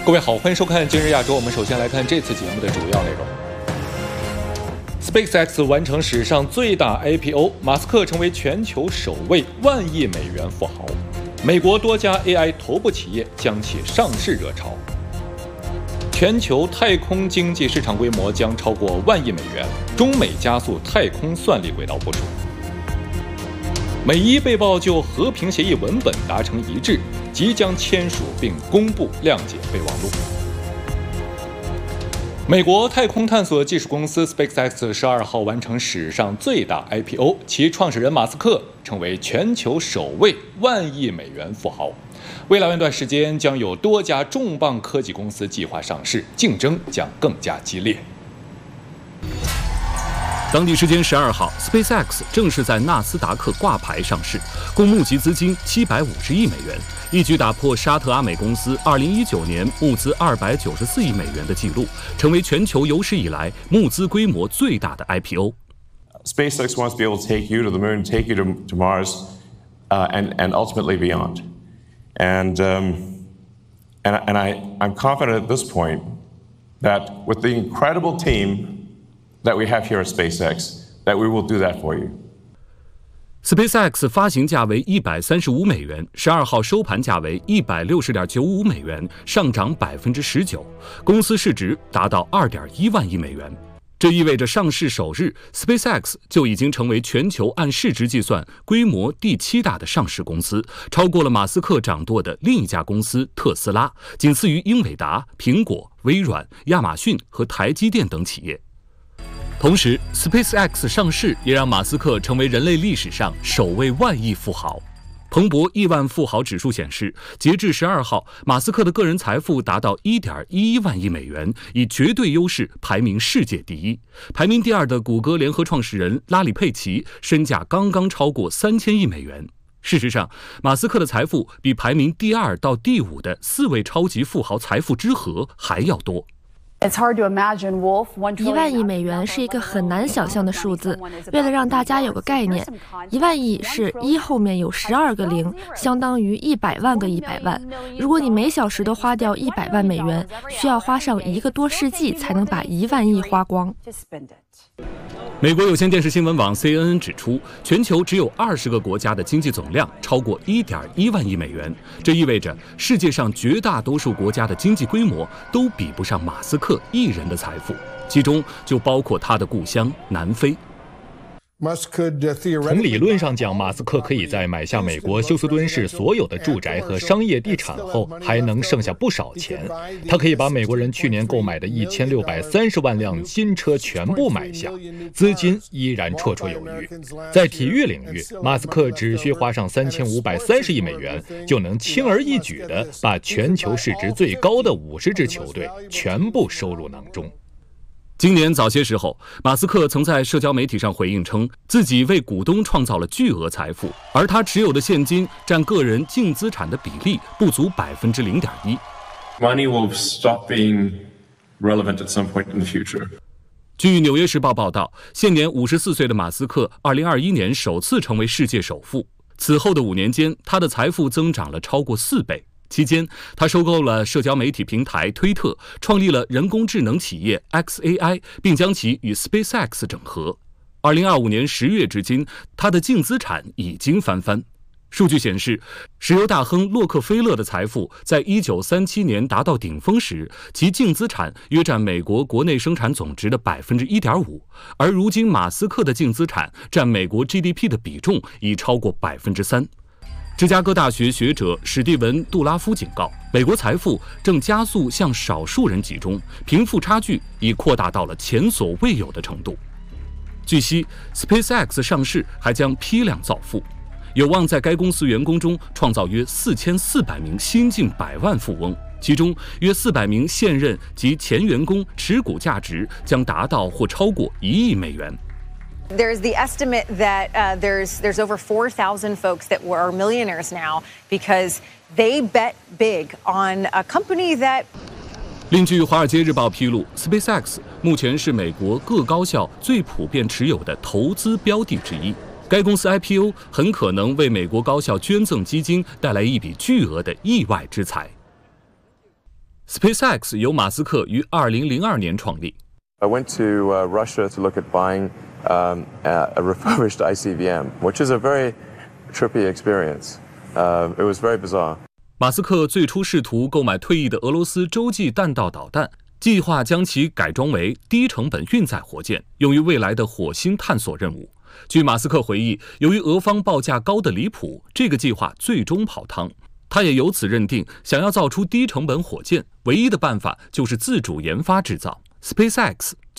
各位好，欢迎收看今日亚洲。我们首先来看这次节目的主要内容。SpaceX 完成史上最大 IPO， 马斯克成为全球首位10000亿美元富豪。美国多家 AI 头部企业将起上市热潮。全球太空经济市场规模将超过10000亿美元，中美加速太空算力轨道部署。美伊被曝就和平协议文本达成一致，即将签署并公布谅解备忘录。美国太空探索技术公司 SpaceX 12号完成史上最大 IPO， 其创始人马斯克成为全球首位10000亿美元富豪。未来一段时间将有多家重磅科技公司计划上市，竞争将更加激烈。 当地时间12号 ，SpaceX 正式在纳斯达克挂牌上市，共募集资金750亿美元，一举打破沙特阿美公司2019年募资294亿美元的记录，成为全球有史以来募资规模最大的 IPO。 SpaceX wants to be able to take you to the moon, take you to Mars, and ultimately beyond. And I'm confident at this point that with the incredible team that we have here at SpaceX, that we will do that for you. SpaceX 发行价为135美元，12号收盘价为160.95美元，上涨19%，公司市值达到2.1万亿美元。这意味着上市首日 ，SpaceX 就已经成为全球按市值计算规模第7大的上市公司，超过了马斯克掌舵的另一家公司特斯拉，仅次于英伟达、苹果、微软、亚马逊和台积电等企业。同时 ，SpaceX 上市也让马斯克成为人类历史上首位10000亿富豪。彭博亿万富豪指数显示，截至12号，马斯克的个人财富达到1.11万亿美元，以绝对优势排名世界第一。排名第2的谷歌联合创始人拉里·佩奇身价刚刚超过3000亿美元。事实上，马斯克的财富比排名第2到第5的4位超级富豪财富之和还要多。 1万亿美元是一个很难想象的数字。为了让大家有个概念，1万亿是1后面有12个零，相当于100万个100万。如果你每小时都花掉100万美元，需要花上1个多世纪才能把1万亿花光。 美国有线电视新闻网 CNN 指出，全球只有20个国家的经济总量超过1.1万亿美元，这意味着世界上绝大多数国家的经济规模都比不上马斯克一人的财富，其中就包括他的故乡南非。 从理论上讲，马斯克可以在买下美国休斯敦市所有的住宅和商业地产后，还能剩下不少钱。他可以把美国人去年购买的1630万辆新车全部买下，资金依然绰绰有余。在体育领域，马斯克只需花上3530亿美元，就能轻而易举地把全球市值最高的50支球队全部收入囊中。 今年早些时候，马斯克曾在社交媒体上回应称，自己为股东创造了巨额财富，而他持有的现金占个人净资产的比例不足0.1%。 Money will stop being relevant at some point in the future. 据《纽约时报》报道，现年54岁的马斯克2021年首次成为世界首富，此后的5年间，他的财富增长了超过4倍。期间，他收购了社交媒体平台推特，创立了人工智能企业 XAI， 并将其与 SpaceX 整合。2025年10月至今，他的净资产已经翻番。数据显示，石油大亨洛克菲勒的财富在1937年达到顶峰时，其净资产约占美国国内生产总值的1.5%，而如今马斯克的净资产占美国 GDP 的比重已超过3%。芝加哥大学学者史蒂文·杜拉夫警告，美国财富正加速向少数人集中，贫富差距已扩大到了前所未有的程度。据悉 ，SpaceX 上市还将批量造富，有望在该公司员工中创造约4400名新近100万富翁，其中约400名现任及前员工持股价值将达到或超过1亿美元。 There's the estimate that there's over 4,000 folks that are millionaires now because they bet big on a company that. 另据《华尔街日报》披露 ，SpaceX 目前是美国各高校最普遍持有的投资标的之一。该公司 IPO 很可能为美国高校捐赠基金带来一笔巨额的意外之财。 SpaceX 由马斯克于2002年创立。 I went to Russia to look at buying a refurbished ICBM, which is a very trippy experience. It was very bizarre. 马斯克最初试图购买退役的俄罗斯洲际弹道导弹，计划将其改装为低成本运载火箭，用于未来的火星探索任务。据马斯克回忆，由于俄方报价高得离谱，这个计划最终泡汤。他也由此认定，想要造出低成本火箭，唯一的办法就是自主研发制造。SpaceX